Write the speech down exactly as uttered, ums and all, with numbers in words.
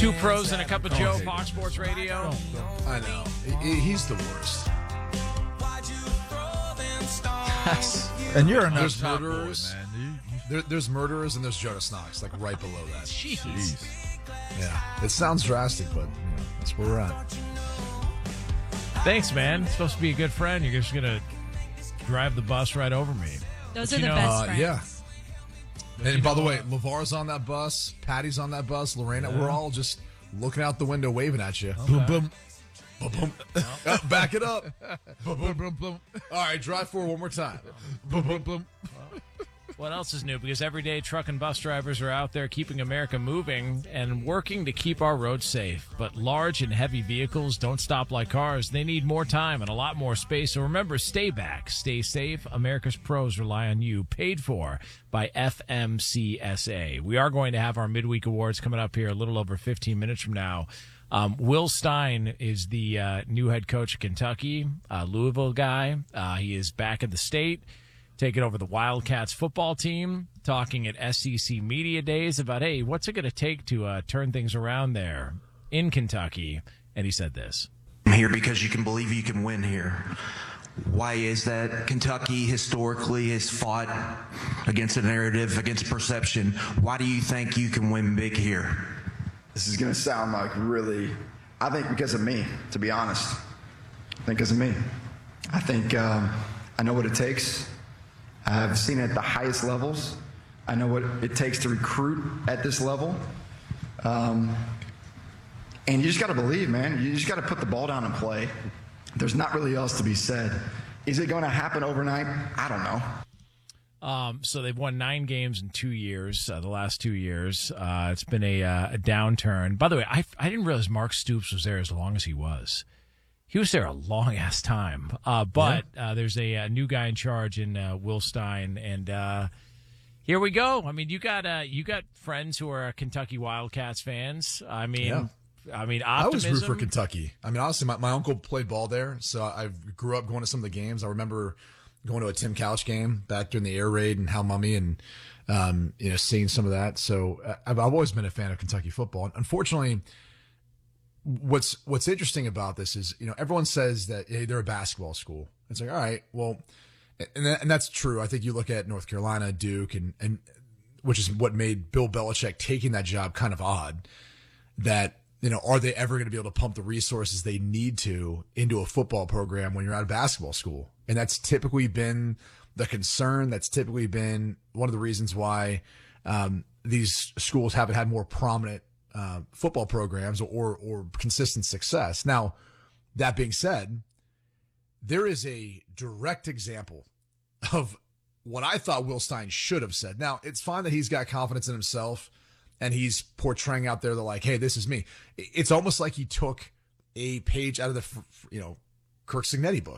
Two pros and a cup of Joe, Fox Sports Radio. I know. He- He's the worst. And you're enough There's top boy, murderers. man. You- you- There, there's murderers and there's Jonas Knox, like right below that. Jeez. Yeah. It sounds drastic, but you know, that's where we're at. Thanks, man. It's supposed to be a good friend. You're just going to drive the bus right over me. Those But are you the know, best Uh, friends. yeah. And you by the know way, what? LeVar's on that bus, Patty's on that bus, Lorena, Yeah. we're all just looking out the window waving at you. Boom, boom. Boom, boom. Uh, back it up. Boom, boom, boom, boom. All right, drive forward one more time. Boom, boom, boom. What else is new? Because every day truck and bus drivers are out there keeping America moving and working to keep our roads safe. But large and heavy vehicles don't stop like cars. They need more time and a lot more space. So remember, stay back, stay safe. America's pros rely on you. Paid for by F M C S A. We are going to have our midweek awards coming up here a little over fifteen minutes from now. Um, Will Stein is the uh, new head coach of Kentucky, uh, Louisville guy. Uh, he is back in the state, taking over the Wildcats football team, talking at S E C Media Days about, hey, what's it going to take to uh, turn things around there in Kentucky? And he said this. I'm here because you can believe you can win here. Why is that? Kentucky historically has fought against a narrative, against perception. Why do you think you can win big here? This is going to sound like really, I think because of me, to be honest. I think because of me. I think um, I know what it takes. I've seen it at the highest levels. I know what it takes to recruit at this level. Um, and you just got to believe, man. You just got to put the ball down and play. There's not really else to be said. Is it going to happen overnight? I don't know. Um, so they've won nine games in two years, uh, the last two years. Uh, it's been a, uh, a downturn. By the way, I, I didn't realize Mark Stoops was there as long as he was. He was there a long ass time. Uh, but uh, there's a, a new guy in charge in uh, Will Stein, and uh, here we go. I mean, you got uh, you got friends who are Kentucky Wildcats fans. I mean, Yeah. I mean, I always optimism. root for Kentucky. I mean, honestly, my, my uncle played ball there, so I grew up going to some of the games. I remember going to a Tim Couch game back during the air raid and Hal Mummy, and um, you know, seeing some of that. So uh, I've, I've always been a fan of Kentucky football. And unfortunately, what's what's interesting about this is, you know, everyone says that, hey, they're a basketball school. It's like, all right, well, and that, and that's true. I think you look at North Carolina, Duke, and and which is what made Bill Belichick taking that job kind of odd. That, you know, are they ever going to be able to pump the resources they need to into a football program when you're at a basketball school? And that's typically been the concern. That's typically been one of the reasons why um, these schools haven't had more prominent uh, football programs or, or consistent success. Now, that being said, there is a direct example of what I thought Will Stein should have said. Now, it's fine that he's got confidence in himself and he's portraying out there that, like, hey, this is me. It's almost like he took a page out of the, you know, Kirk Signetti book.